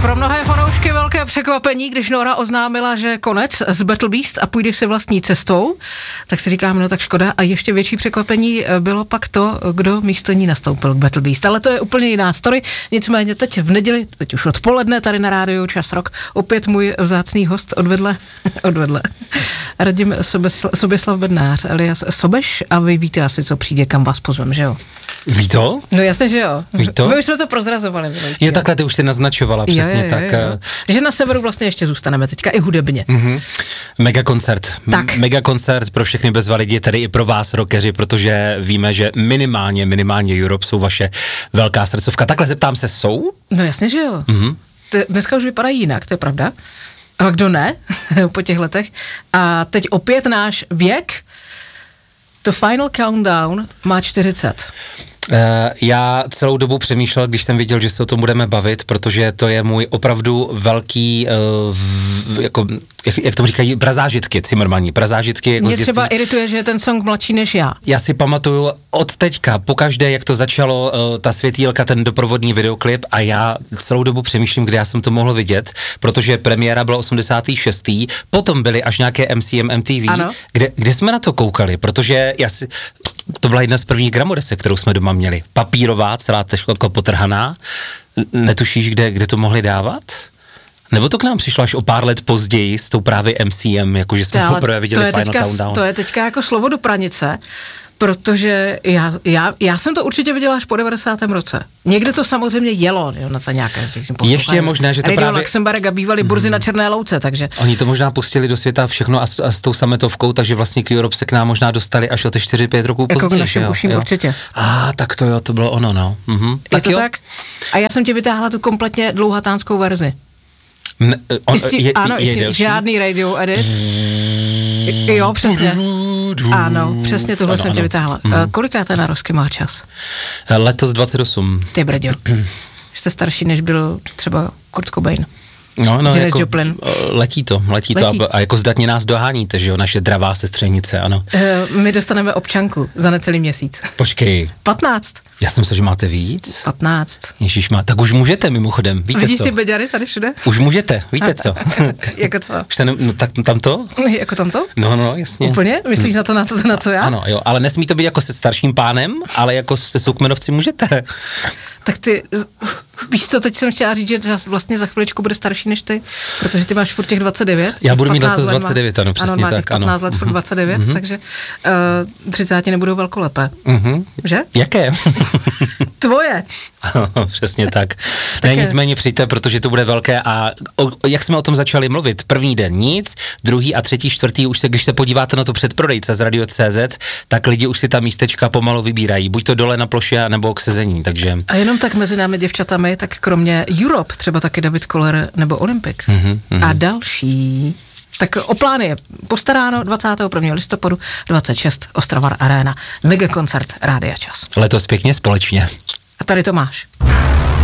Pro mnohé fanoušky velké překvapení, když Nora oznámila, že konec s Battle Beast a půjde si vlastní cestou, tak si říkám, no tak škoda. A ještě větší překvapení bylo pak to, kdo místo ní nastoupil k Battle Beast. Ale to je úplně jiná story. Nicméně teď v neděli, teď už odpoledne tady na rádiu Čas Rock, opět můj vzácný host odvedle. Radim Soběslav Bednář, alias Sobeš, a vy víte asi, co přijde, kam vás pozvem, že jo? Ví to? No jasně, že jo. Ví to? My už jsme to prozrazovali. Jo, takhle ty už jsi naznačovala, přesně jo. tak. Že na severu vlastně ještě zůstaneme teďka i hudebně. Megakoncert. Tak. Megakoncert pro všechny bezva lidi, tedy i pro vás, rockeři, protože víme, že minimálně Europe jsou vaše velká srdcovka. Takhle zeptám se, jsou? No jasně, že jo. Dneska už vypadají jinak, to je pravda. Ale kdo ne, po těch letech. A teď opět náš věk, The Final Countdown má 40. Já celou dobu přemýšlel, když jsem viděl, že se o tom budeme bavit, protože to je můj opravdu velký, jako, jak tomu říkají, prazážitky, Cimrmani, prazážitky. Jako mě třeba irituje, že je ten song mladší než já. Já si pamatuju od teďka, pokaždé, jak to začalo, ta světýlka, ten doprovodný videoklip, a já celou dobu přemýšlím, kde já jsem to mohl vidět, protože premiéra byla 86. Potom byly až nějaké MCM, MTV, kde jsme na to koukali, protože to byla jedna z prvních gramodesek, kterou jsme doma měli. Papírová, celá jako potrhaná. Netušíš, kde to mohli dávat? Nebo to k nám přišlo až o pár let později s tou právě MCM, jakože jsme poprvé viděli Final Countdown. To je teďka jako slovo do pranice, protože já jsem to určitě viděla až po 90. roce. Někde to samozřejmě jelo, jo, na to nějaké. Ještě je možné, že to Radio právě... Luxemburg a bývaly burzy na Černé louce, takže... Oni to možná pustili do světa všechno a s tou sametovkou, takže vlastně k Europe se k nám možná dostali až o ty 4-5 roků později. Jako k našim uším určitě. Tak to jo, to bylo ono, no. Je to tak? A já jsem ti vytáhla tu kompletně dlouhatánskou verzi. Žádný radio edit. Jo, přesně. Ano, přesně tohle jsem tě vytáhla. Kolikáté narozky má čas? Letos 28. Ty brďo. Jste starší, než byl třeba Kurt Cobain. No, jako letí to a jako zdatně nás doháníte, že jo, naše dravá sestřenice, ano. My dostaneme občanku za necelý měsíc. Počkej. 15. Já jsem myslel, že máte víc. 15. Ježišmá, tak už můžete mimochodem, víte Vidíš co? ty beďary tady všude? Už můžete, víte co? Jako co? Tak tamto? Jako tamto? No, jasně. Úplně? Myslíš na co já? Ano, jo, ale nesmí to být jako se starším pánem, ale jako se soukmenovci můžete. Tak ty, víš co, teď jsem chtěla říct, že vlastně za chviličku bude starší než ty, protože ty máš furt těch 29. Já budu mít letos 29, ano, přesně tak. Ano, má 15 let, furt 29, takže 30 nebudou velkolepé. Že? Jaké? Tvoje. Přesně tak. Ne, nicméně přijďte, protože to bude velké a jak jsme o tom začali mluvit, první den nic, druhý a třetí, čtvrtý, už když se podíváte na to předprodejce z Radio.cz, tak lidi už si ta místečka pomalu vybírají, buď to dole na ploše, nebo k sezení, takže... A jenom tak mezi námi děvčatami, tak kromě Europe, třeba taky David Koller nebo Olympic a další... Tak o plány je postaráno 21. listopadu 26 Ostrava Arena. Megakoncert Rádia Čas. Letos pěkně společně. A tady to máš.